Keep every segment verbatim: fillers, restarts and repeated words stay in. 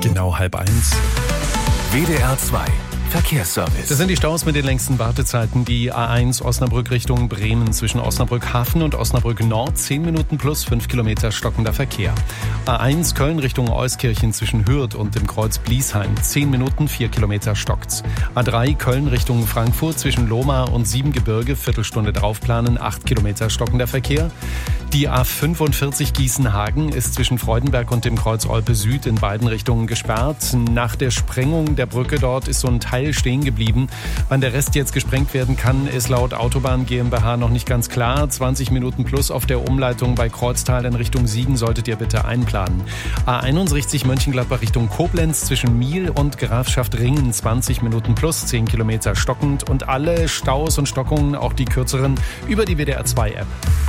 Genau halb eins. W D R zwei Verkehrsservice. Das sind die Staus mit den längsten Wartezeiten. Die A eins Osnabrück Richtung Bremen zwischen Osnabrück Hafen und Osnabrück Nord. zehn Minuten plus fünf Kilometer stockender Verkehr. A eins Köln Richtung Euskirchen zwischen Hürth und dem Kreuz Bliesheim. zehn Minuten, vier Kilometer stockt's. A drei Köln Richtung Frankfurt zwischen Lohmar und Siebengebirge. Viertelstunde draufplanen, acht Kilometer stockender Verkehr. Die A fünfundvierzig Gießen-Hagen ist zwischen Freudenberg und dem Kreuz Olpe Süd in beiden Richtungen gesperrt. Nach der Sprengung der Brücke dort ist so ein Teil stehen geblieben. Wann der Rest jetzt gesprengt werden kann, ist laut Autobahn GmbH noch nicht ganz klar. zwanzig Minuten plus auf der Umleitung bei Kreuztal in Richtung Siegen solltet ihr bitte einplanen. A einundsechzig Mönchengladbach Richtung Koblenz zwischen Miel und Grafschaft Ringen. zwanzig Minuten plus, zehn Kilometer stockend. Und alle Staus und Stockungen, auch die kürzeren, über die W D R zwei App.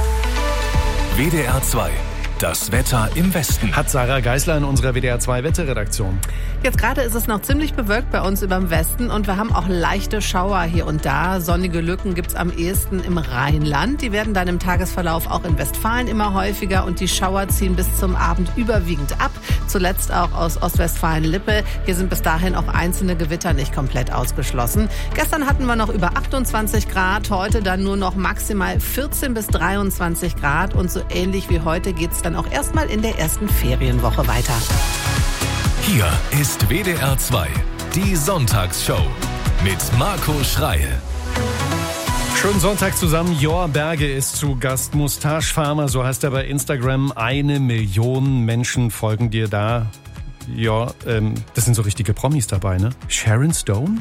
W D R zwei. Das Wetter im Westen. Hat Sarah Geisler in unserer W D R zwei Wetterredaktion. Jetzt gerade ist es noch ziemlich bewölkt bei uns über dem Westen und wir haben auch leichte Schauer hier und da. Sonnige Lücken gibt's am ehesten im Rheinland. Die werden dann im Tagesverlauf auch in Westfalen immer häufiger und die Schauer ziehen bis zum Abend überwiegend ab. Zuletzt auch aus Ostwestfalen-Lippe. Hier sind bis dahin auch einzelne Gewitter nicht komplett ausgeschlossen. Gestern hatten wir noch über achtundzwanzig Grad, heute dann nur noch maximal vierzehn bis dreiundzwanzig Grad und so ähnlich wie heute geht's dann auch erstmal in der ersten Ferienwoche weiter. Hier ist W D R zwei, die Sonntagsshow mit Marco Schreil. Schönen Sonntag zusammen. Jor Berge ist zu Gast. Moustache Farmer, so heißt er bei Instagram. Eine Million Menschen folgen dir da. Ja, ähm, das sind so richtige Promis dabei, ne? Sharon Stone?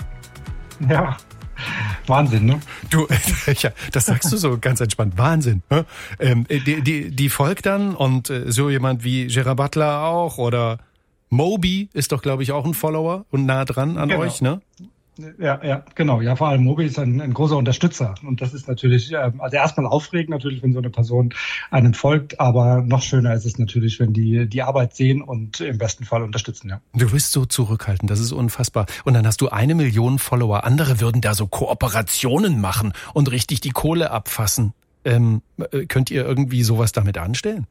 Ja. Wahnsinn, ne? Du, ja, das sagst du so ganz entspannt. Wahnsinn. Ne? Ähm, die, die, die folgt dann und äh, so jemand wie Gerard Butler auch oder Moby ist doch, glaube ich, auch ein Follower und nah dran an genau. euch, ne? Ja, ja, genau. Ja, vor allem Moby ist ein, ein großer Unterstützer. Und das ist natürlich, also erstmal aufregend natürlich, wenn so eine Person einen folgt, aber noch schöner ist es natürlich, wenn die die Arbeit sehen und im besten Fall unterstützen, ja. Du bist so zurückhaltend, das ist unfassbar. Und dann hast du eine Million Follower. Andere würden da so Kooperationen machen und richtig die Kohle abfassen. Ähm, könnt ihr irgendwie sowas damit anstellen?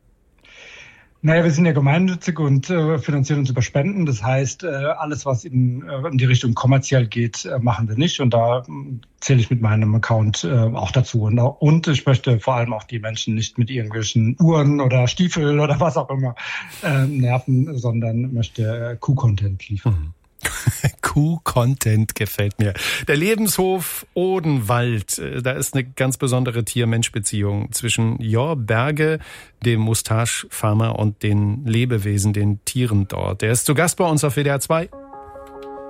Naja, wir sind ja gemeinnützig und äh, finanzieren uns über Spenden. Das heißt, äh, alles, was in, äh, in die Richtung kommerziell geht, äh, machen wir nicht. Und da äh, zähle ich mit meinem Account äh, auch dazu. Und, und ich möchte vor allem auch die Menschen nicht mit irgendwelchen Uhren oder Stiefeln oder was auch immer äh, nerven, sondern möchte äh, Q-Content liefern. Mhm. Q-Content gefällt mir. Der Lebenshof Odenwald, da ist eine ganz besondere Tier-Mensch-Beziehung zwischen Jor Berge, dem Moustache Farmer und den Lebewesen, den Tieren dort. Der ist zu Gast bei uns auf W D R zwei.